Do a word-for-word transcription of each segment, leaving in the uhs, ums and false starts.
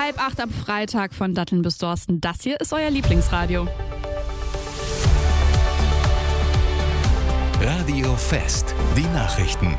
Halb acht am Freitag von Datteln bis Dorsten. Das hier ist euer Lieblingsradio. Radio Fest, die Nachrichten.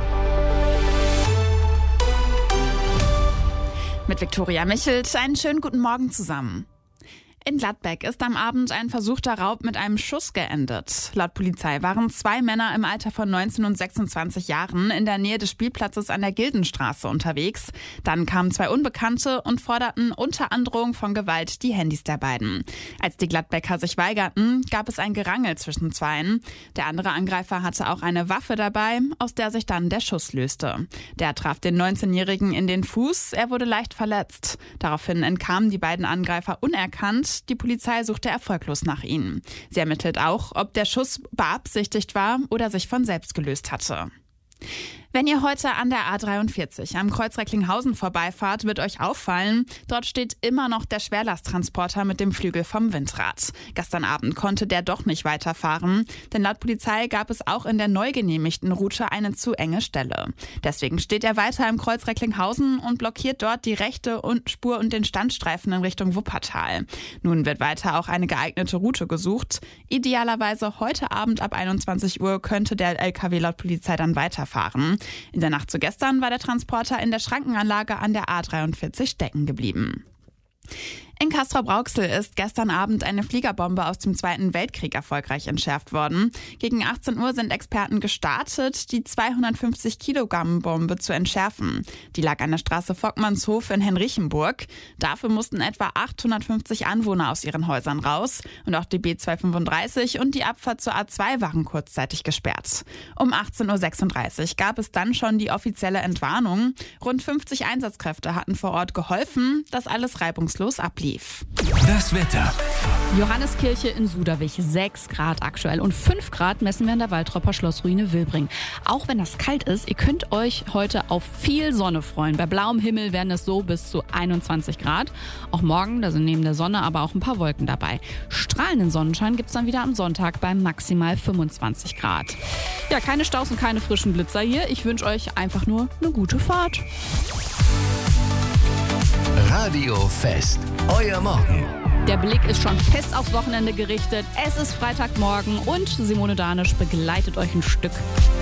Mit Viktoria Michelt, einen schönen guten Morgen zusammen. In Gladbeck ist am Abend ein versuchter Raub mit einem Schuss geendet. Laut Polizei waren zwei Männer im Alter von neunzehn und sechsundzwanzig Jahren in der Nähe des Spielplatzes an der Gildenstraße unterwegs. Dann kamen zwei Unbekannte und forderten unter Androhung von Gewalt die Handys der beiden. Als die Gladbecker sich weigerten, gab es ein Gerangel zwischen zweien. Der andere Angreifer hatte auch eine Waffe dabei, aus der sich dann der Schuss löste. Der traf den neunzehnjährigen in den Fuß, er wurde leicht verletzt. Daraufhin entkamen die beiden Angreifer unerkannt. Die Polizei suchte erfolglos nach ihnen. Sie ermittelt auch, ob der Schuss beabsichtigt war oder sich von selbst gelöst hatte. Wenn ihr heute an der A dreiundvierzig am Kreuz Recklinghausen vorbeifahrt, wird euch auffallen, dort steht immer noch der Schwerlasttransporter mit dem Flügel vom Windrad. Gestern Abend konnte der doch nicht weiterfahren, denn laut Polizei gab es auch in der neu genehmigten Route eine zu enge Stelle. Deswegen steht er weiter im Kreuz Recklinghausen und blockiert dort die rechte Spur und den Standstreifen in Richtung Wuppertal. Nun wird weiter auch eine geeignete Route gesucht. Idealerweise heute Abend ab einundzwanzig Uhr könnte der L K W laut Polizei dann weiterfahren. In der Nacht zu gestern war der Transporter in der Schrankenanlage an der A dreiundvierzig stecken geblieben. In Castrop-Rauxel ist gestern Abend eine Fliegerbombe aus dem Zweiten Weltkrieg erfolgreich entschärft worden. Gegen achtzehn Uhr sind Experten gestartet, die zweihundertfünfzig Kilogramm Bombe zu entschärfen. Die lag an der Straße Vockmannshof in Henrichenburg. Dafür mussten etwa achthundertfünfzig Anwohner aus ihren Häusern raus. Und auch die B zweihundertfünfunddreißig und die Abfahrt zur A zwei waren kurzzeitig gesperrt. Um achtzehn Uhr sechsunddreißig gab es dann schon die offizielle Entwarnung. Rund fünfzig Einsatzkräfte hatten vor Ort geholfen, dass alles reibungslos ablief. Das Wetter. Johanneskirche in Suderwich, sechs Grad aktuell und fünf Grad messen wir in der Waltropper Schlossruine Wilbring. Auch wenn das kalt ist, ihr könnt euch heute auf viel Sonne freuen. Bei blauem Himmel werden es so bis zu einundzwanzig Grad. Auch morgen, da sind neben der Sonne aber auch ein paar Wolken dabei. Strahlenden Sonnenschein gibt es dann wieder am Sonntag bei maximal fünfundzwanzig Grad. Ja, keine Staus und keine frischen Blitzer hier. Ich wünsche euch einfach nur eine gute Fahrt. Radio Fest, euer Morgen. Der Blick ist schon fest aufs Wochenende gerichtet. Es ist Freitagmorgen und Simone Danisch begleitet euch ein Stück.